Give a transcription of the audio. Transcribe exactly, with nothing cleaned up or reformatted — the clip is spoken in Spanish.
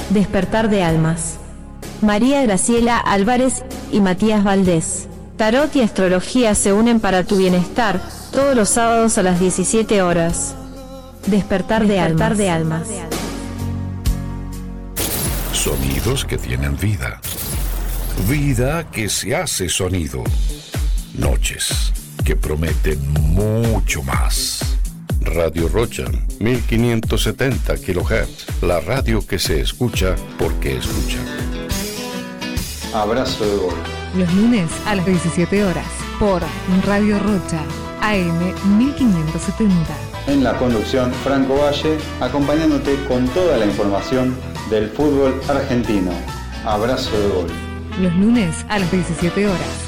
Despertar de almas. María Graciela Álvarez y Matías Valdés. Tarot y astrología se unen para tu bienestar, todos los sábados a las diecisiete horas. Despertar, Despertar de almas. de almas. Sonidos que tienen vida. Vida que se hace sonido. Noches que prometen mucho más. Radio Rocha, mil quinientos setenta kilohertz. La radio que se escucha porque escucha. Abrazo de gol. Los lunes a las diecisiete horas por Radio Rocha, A M mil quinientos setenta. En la conducción, Franco Valle, acompañándote con toda la información del fútbol argentino. Abrazo de gol. Los lunes a las diecisiete horas.